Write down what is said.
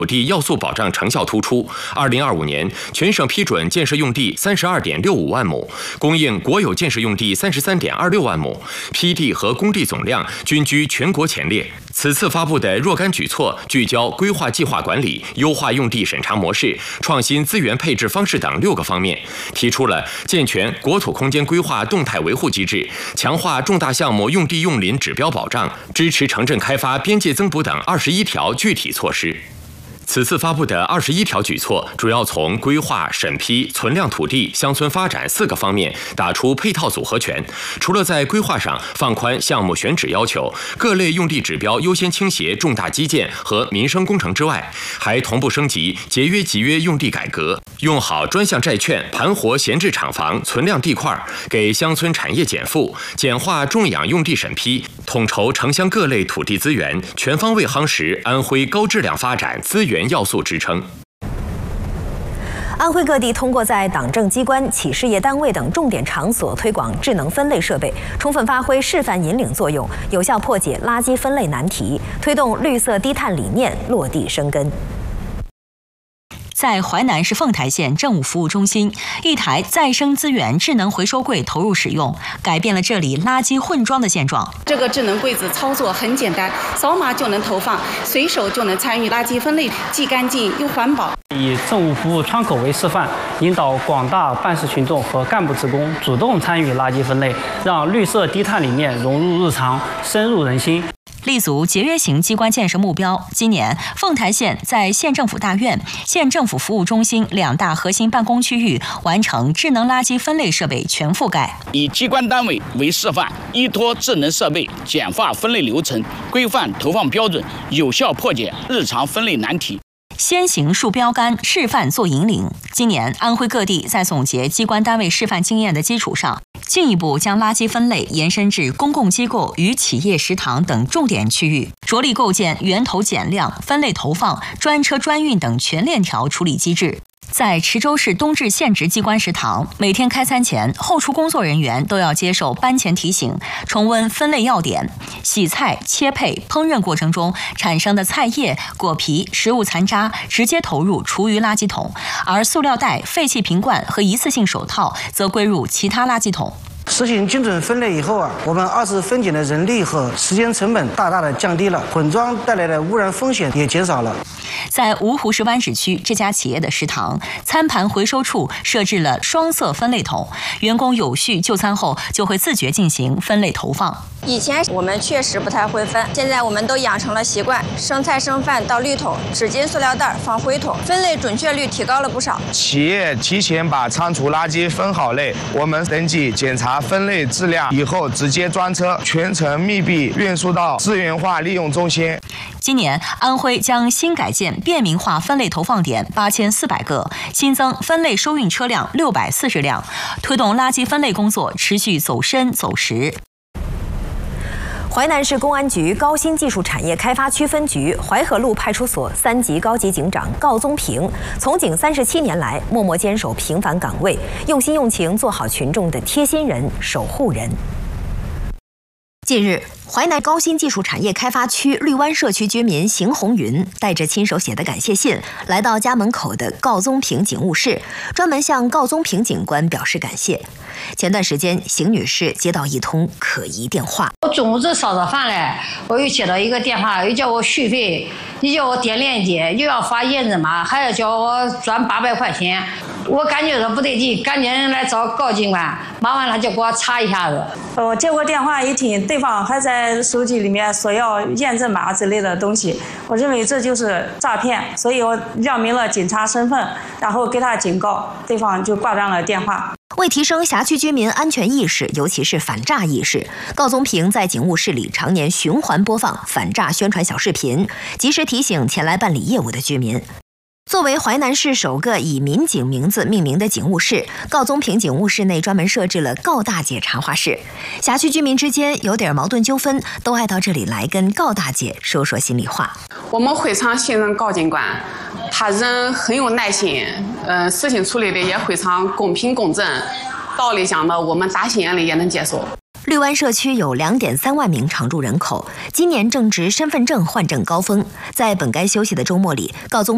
土地要素保障成效突出。2025年，全省批准建设用地32.65万亩，供应国有建设用地33.26万亩，批地和供地总量均居全国前列。此次发布的若干举措，聚焦规划计划管理、优化用地审查模式、创新资源配置方式等6个方面，提出了健全国土空间规划动态维护机制，强化重大项目用地用林指标保障，支持城镇开发边界增补等21条具体措施。此次发布的21条举措，主要从规划、审批、存量土地、乡村发展4个方面打出配套组合拳。除了在规划上放宽项目选址要求，各类用地指标优先倾斜重大基建和民生工程之外，还同步升级节约集约用地改革，用好专项债券盘活闲置厂房、存量地块，给乡村产业减负，简化种养用地审批，统筹城乡各类土地资源，全方位夯实安徽高质量发展资源要素支撑。 安徽各地通过在党政机关、企事业单位等重点场所推广智能分类设备，充分发挥示范引领作用，有效破解垃圾分类难题，推动绿色低碳理念落地生根。 在淮南市凤台县政务服务中心，一台再生资源智能回收柜投入使用，改变了这里垃圾混装的现状。 这个智能柜子操作很简单，扫码就能投放，随手就能参与垃圾分类，既干净又环保。 以政务服务窗口为示范，引导广大办事群众和干部职工主动参与垃圾分类，让绿色低碳理念融入日常，深入人心。 立足节约型机关建设目标，今年凤台县在县政府大院、县政府服务中心2大核心办公区域完成智能垃圾分类设备全覆盖。 以机关单位为示范，依托智能设备简化分类流程，规范投放标准，有效破解日常分类难题。 先行树标杆，示范做引领。今年，安徽各地在总结机关单位示范经验的基础上，进一步将垃圾分类延伸至公共机构与企业食堂等重点区域，着力构建源头减量、分类投放、专车专运等全链条处理机制。在池州市东至县直机关食堂，每天开餐前，后厨工作人员都要接受班前提醒，重温分类要点。洗菜、切配、烹饪过程中产生的菜叶、果皮、食物残渣直接投入厨余垃圾桶，而塑料袋、废弃瓶罐和一次性手套则归入其他垃圾桶。 实行精准分类以后我们2次分拣的人力和时间成本大大的降低了，混装带来的污染风险也减少了。 在芜湖市湾仔区这家企业的食堂，餐盘回收处设置了双色分类桶，员工有序就餐后就会自觉进行分类投放。 以前我们确实不太会分，现在我们都养成了习惯，生菜生饭倒绿桶，纸巾塑料袋放灰桶，分类准确率提高了不少。 企业提前把仓储垃圾分好类，我们登记检查分类质量以后，直接专车全程密闭运输到资源化利用中心。 今年，安徽将新改建便民化分类投放点8400个，新增分类收运车辆640辆，推动垃圾分类工作持续走深走实。 淮南市公安局高新技术产业开发区分局淮河路派出所3级高级警长告宗平，从警37年来，默默坚守平凡岗位，用心用情做好群众的贴心人、守护人。近日，淮南高新技术产业开发区绿湾社区居民邢红云带着亲手写的感谢信，来到家门口的告宗平警务室，专门向告宗平警官表示感谢。前段时间，邢女士接到一通可疑电话， 我中午这烧着饭嘞，我又接到一个电话，又叫我续费，又叫我点链接，又要发验证码，还要叫我转800块钱。我感觉到不对劲，赶紧来找高警官，忙完了就给我查一下子。 我接过电话一听，对方还在手机里面索要验证码之类的东西，我认为这就是诈骗，所以我亮明了警察身份，然后给他警告，对方就挂断了电话。 为提升辖区居民安全意识，尤其是反诈意识，告宗平在警务室里常年循环播放反诈宣传小视频，及时提醒前来办理业务的居民。作为淮南市首个以民警名字命名的警务室，告宗平警务室内专门设置了告大姐茶话室。辖区居民之间有点矛盾纠纷，都爱到这里来跟告大姐说说心里话。 我们非常信任告警官，他人很有耐心，事情处理的也非常公平公正，道理讲的我们打心眼里也能接受。 绿湾社区有2.3万名常住人口，今年正值身份证换证高峰，在本该休息的周末里，告宗